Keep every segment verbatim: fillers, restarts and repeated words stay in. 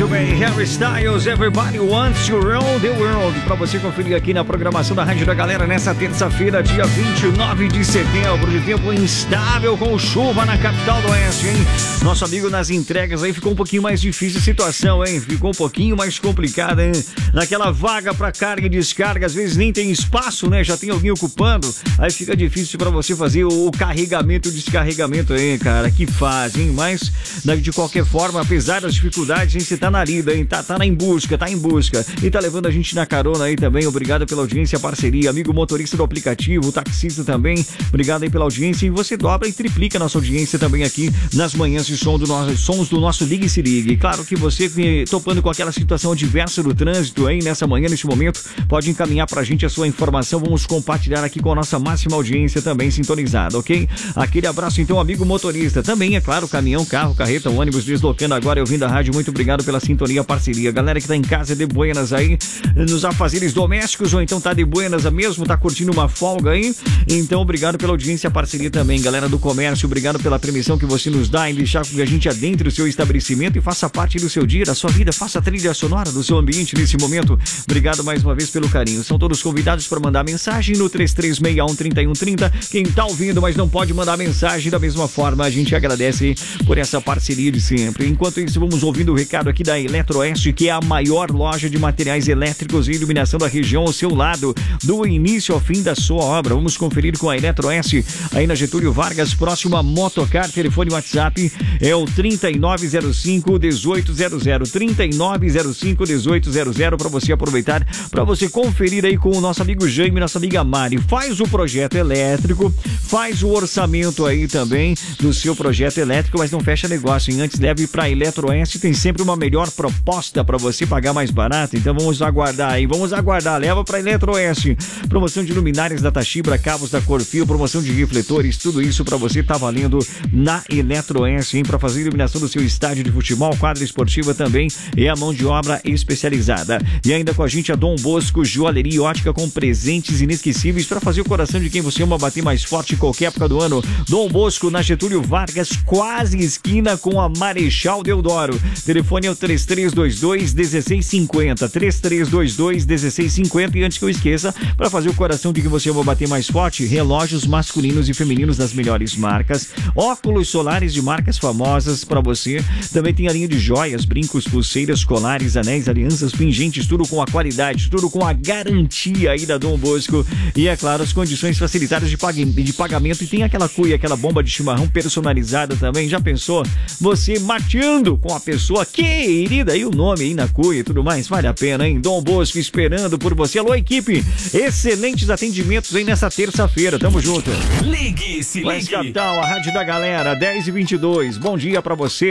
Muito bem, Harry Styles, Everybody Wants to Rule the World. Pra você conferir aqui na programação da Rádio da Galera nessa terça-feira, dia vinte e nove de setembro, de tempo instável com chuva na capital do Oeste, hein? Nosso amigo nas entregas aí ficou um pouquinho mais difícil a situação, hein? Ficou um pouquinho mais complicada, hein? Naquela vaga pra carga e descarga, às vezes nem tem espaço, né? Já tem alguém ocupando, aí fica difícil pra você fazer o carregamento e o descarregamento aí, cara. Que faz, hein? Mas, de qualquer forma, apesar das dificuldades, hein, você tá na lida, hein? Tá, tá em busca, tá em busca. E tá levando a gente na carona aí também. Obrigado pela audiência, parceria. Amigo motorista do aplicativo, taxista também. Obrigado aí pela audiência. E você dobra e triplica a nossa audiência também aqui nas manhãs de som do nosso, sons do nosso Ligue Se Ligue. Claro que você, topando com aquela situação adversa do trânsito aí nessa manhã, neste momento, pode encaminhar pra gente a sua informação. Vamos compartilhar aqui com a nossa máxima audiência também sintonizada, ok? Aquele abraço então, amigo motorista. Também, é claro, caminhão, carro, carreta, ônibus, deslocando agora e ouvindo a rádio. Muito obrigado pela sintonia, parceria. Galera que tá em casa de buenas aí, nos afazeres domésticos, ou então tá de buenas mesmo, tá curtindo uma folga aí. Então, obrigado pela audiência, parceria também. Galera do comércio, obrigado pela permissão que você nos dá em deixar que a gente adentre o seu estabelecimento e faça parte do seu dia, da sua vida, faça a trilha sonora do seu ambiente nesse momento. Obrigado mais uma vez pelo carinho. São todos convidados para mandar mensagem no três três seis um, três um três zero. Quem tá ouvindo, mas não pode mandar mensagem da mesma forma, a gente agradece por essa parceria de sempre. Enquanto isso, vamos ouvindo o recado aqui da Eletroeste, que é a maior loja de materiais elétricos e iluminação da região ao seu lado, do início ao fim da sua obra. Vamos conferir com a Eletroeste, aí na Getúlio Vargas, próximo a Motocar. Telefone WhatsApp é o trinta e nove zero cinco, dezoito zero zero, trinta e nove zero cinco, dezoito zero zero, para você aproveitar, para você conferir aí com o nosso amigo Jaime, nossa amiga Mari. Faz o projeto elétrico, faz o orçamento aí também do seu projeto elétrico, mas não fecha negócio, hein? Antes leve para Eletroeste, tem sempre uma melhor proposta para você pagar mais barato. Então vamos aguardar aí, vamos aguardar, leva para Eletroeste. Promoção de luminárias da Tachibra, cabos da Corfil, promoção de refletores, tudo isso para você tá valendo na Eletroeste, hein? Para fazer iluminação do seu estádio de futebol, quadra esportiva também, é a mão de obra especializada. E ainda com a gente a Dom Bosco, joalheria e ótica com presentes inesquecíveis para fazer o coração de quem você ama bater mais forte em qualquer época do ano. Dom Bosco na Getúlio Vargas, quase esquina com a Marechal Deodoro. Telefone é o três três dois dois, um seis cinco zero, três três dois dois, um seis cinco zero. E antes que eu esqueça, para fazer o coração de quem você ama bater mais forte, relógios masculinos e femininos das melhores marcas, óculos solares de marcas famosas para você. Também tem a linha de joias, brincos, pulseiras, colares, anéis, alianças, pingentes, tudo com a qualidade, tudo com a garantia aí da Dom Bosco. E é claro, as condições facilitadas de, pag de pagamento. E tem aquela cuia, aquela bomba de chimarrão personalizada também. Já pensou? Você mateando com a pessoa querida e o nome aí na cuia e tudo mais. Vale a pena, hein? Dom Bosco esperando por você. Alô, equipe! Excelentes atendimentos aí nessa terça-feira. Tamo junto. Ligue-se, ligue. Capital, a Rádio da Galera, dez e vinte e dois. Bom dia pra você.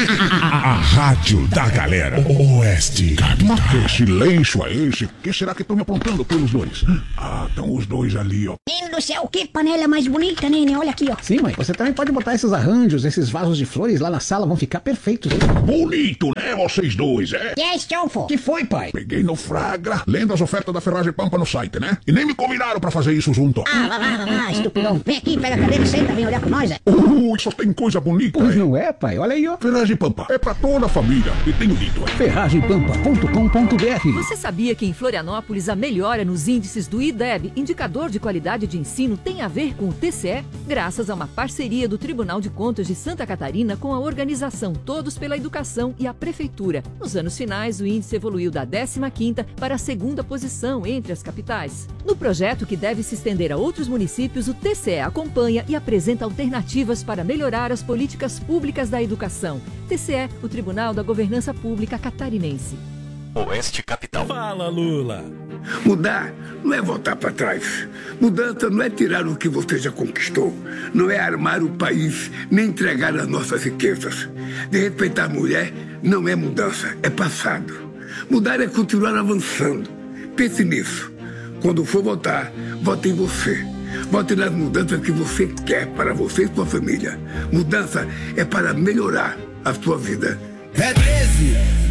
A Rádio da Galera. Oeste. Mas que silêncio é esse? O que será que estão me apontando pelos dois? Ah, estão os dois ali, ó. Menino do céu, que panela mais bonita, né? Olha aqui, ó. Sim, mãe. Você também pode botar esses arranjos, esses vasos de flores lá na sala, vão ficar perfeitos. Bonito, né, vocês dois, é? Que é esse, Tchonfo? Que foi, pai? Peguei no flagra, lendo as ofertas da Ferragem Pampa no site, né? E nem me combinaram pra fazer isso junto. Ah, vai, vai, vai, vai, estupidão. Vem aqui, pega a cadeira e senta, vem olhar com nós, é? Ui, só tem coisa bonita, Pois é? não é, pai? Olha aí, ó. Ferragem Pampa é pra toda a família. E tenho dito, é? ferragem pampa ponto com ponto br. Você sabia que em Florianópolis a melhora nos índices do I D E B, indicador de qualidade de ensino, tem a ver com o T C E? Graças a uma parceria do Tribunal de Contas de Santa Catarina com a organização Todos pela Educação e a Prefeitura. Nos anos finais, o índice evoluiu da décima quinta para a segunda posição entre as capitais. No projeto, que deve se estender a outros municípios, o T C E acompanha e apresenta alternativas para melhorar as políticas públicas da educação. T C E, o Tribunal da Governança Pública Catarinense. Oeste Capital. Fala, Lula. Mudar não é voltar para trás. Mudança não é tirar o que você já conquistou. Não é armar o país, nem entregar as nossas riquezas. De respeitar a mulher não é mudança, é passado. Mudar é continuar avançando. Pense nisso. Quando for votar, vote em você. Vote nas mudanças que você quer para você e sua família. Mudança é para melhorar a sua vida. É treze.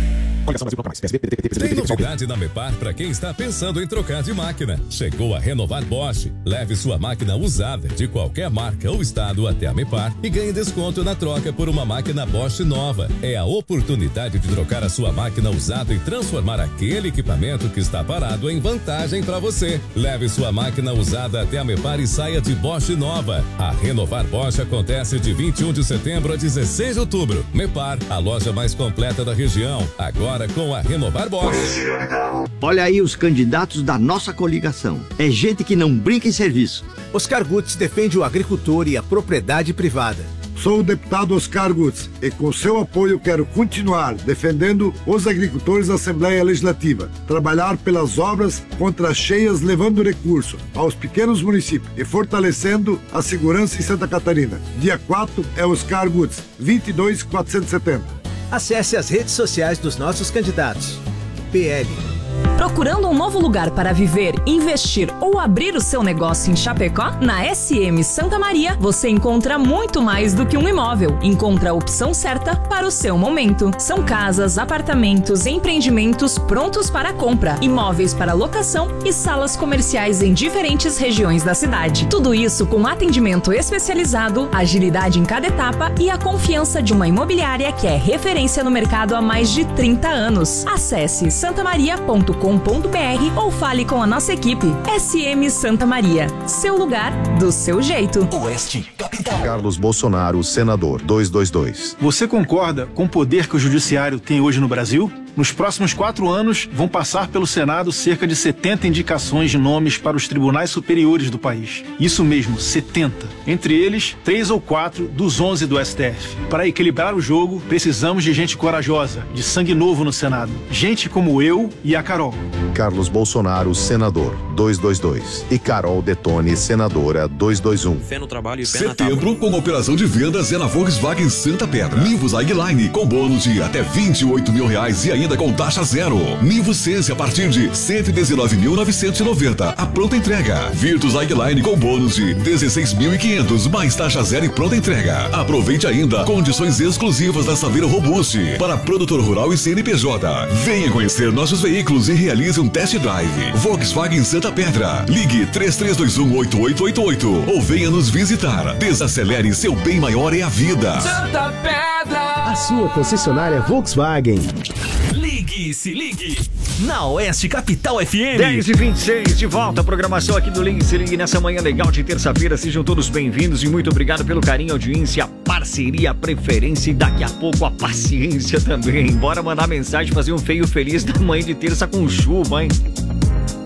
Tem novidade na Mepar para quem está pensando em trocar de máquina. Chegou a Renovar Bosch. Leve sua máquina usada de qualquer marca ou estado até a Mepar e ganhe desconto na troca por uma máquina Bosch nova. É a oportunidade de trocar a sua máquina usada e transformar aquele equipamento que está parado em vantagem para você. Leve sua máquina usada até a Mepar e saia de Bosch nova. A Renovar Bosch acontece de vinte e um de setembro a dezesseis de outubro. Mepar, a loja mais completa da região. Agora com a Renovar Bosch. Olha aí os candidatos da nossa coligação. É gente que não brinca em serviço. Oscar Gutz defende o agricultor e a propriedade privada. Sou o deputado Oscar Gutz e com seu apoio quero continuar defendendo os agricultores da Assembleia Legislativa, trabalhar pelas obras contra as cheias levando recurso aos pequenos municípios e fortalecendo a segurança em Santa Catarina. Dia quatro é Oscar Gutz, vinte e dois mil quatrocentos e setenta. Acesse as redes sociais dos nossos candidatos. P L. Procurando um novo lugar para viver, investir ou abrir o seu negócio em Chapecó? Na S M Santa Maria, você encontra muito mais do que um imóvel. Encontra a opção certa para o seu momento. São casas, apartamentos, empreendimentos prontos para compra, imóveis para locação e salas comerciais em diferentes regiões da cidade. Tudo isso com atendimento especializado, agilidade em cada etapa e a confiança de uma imobiliária que é referência no mercado há mais de trinta anos. Acesse santamaria ponto com ponto b r ou fale com a nossa equipe. S M Santa Maria, seu lugar, do seu jeito. Oeste Capital. Carlos Bolsonaro, senador, duzentos e vinte e dois. Você concorda com o poder que o judiciário tem hoje no Brasil? Nos próximos quatro anos, vão passar pelo Senado cerca de setenta indicações de nomes para os tribunais superiores do país. Isso mesmo, setenta. Entre eles, três ou quatro dos onze do S T F. Para equilibrar o jogo, precisamos de gente corajosa, de sangue novo no Senado. Gente como eu e a Carol. Carlos Bolsonaro, senador, duzentos e vinte e dois. E Carol Detone, senadora, duzentos e vinte e um. Fé no trabalho e pé na tábua. Setembro, com operação de vendas é na Volkswagen Santa Pedra. Nivus Highline, com bônus de até vinte e oito mil reais e ainda com taxa zero. Nivus Sense a partir de cento e dezenove mil novecentos e noventa. A pronta entrega. Virtus Highline com bônus de dezesseis mil e quinhentos mais taxa zero e pronta entrega. Aproveite ainda condições exclusivas da Saveiro Robust para produtor rural e C N P J. Venha conhecer nossos veículos e realize um test drive. Volkswagen Santa Pedra. Ligue três três dois um, oito oito oito oito ou venha nos visitar. Desacelere, seu bem maior é a vida. Santa Pedra. A sua concessionária Volkswagen. Ligue, se ligue. Na Oeste Capital F M. dez e vinte e seis, de volta a programação aqui do Ligue, se ligue nessa manhã legal de terça-feira. Sejam todos bem-vindos e muito obrigado pelo carinho, audiência, a parceria, a preferência e daqui a pouco a paciência também. Bora mandar mensagem, fazer um feio feliz da manhã de terça com chuva, hein?